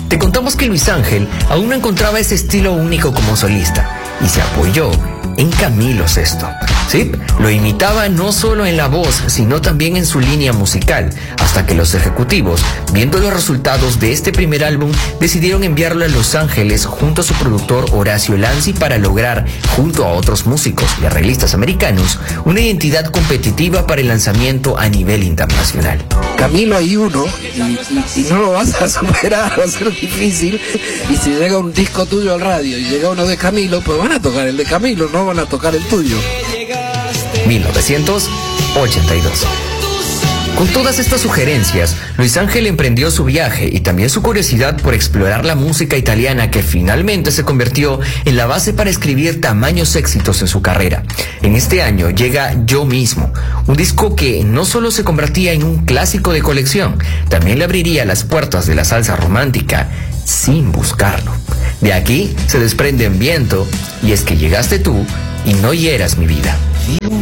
te contamos que Luis Ángel aún no encontraba ese estilo único como solista y se apoyó en Camilo Sesto. Sí, lo imitaba no solo en la voz, sino también en su línea musical, hasta que los ejecutivos, viendo los resultados de este primer álbum, decidieron enviarlo a Los Ángeles junto a su productor Horacio Lanzi para lograr, junto a otros músicos y arreglistas americanos, una identidad competitiva para el lanzamiento a nivel internacional. Camilo hay uno y no lo vas a superar, va a ser difícil. Y si llega un disco tuyo al radio y llega uno de Camilo, pues van a tocar el de Camilo, no van a tocar el tuyo. 1982. Con todas estas sugerencias, Luis Ángel emprendió su viaje y también su curiosidad por explorar la música italiana, que finalmente se convirtió en la base para escribir tamaños éxitos en su carrera. En este año llega Yo Mismo, un disco que no solo se convertía en un clásico de colección, también le abriría las puertas de la salsa romántica sin buscarlo. De aquí se desprende Viento y Es que llegaste tú y no hieras mi vida.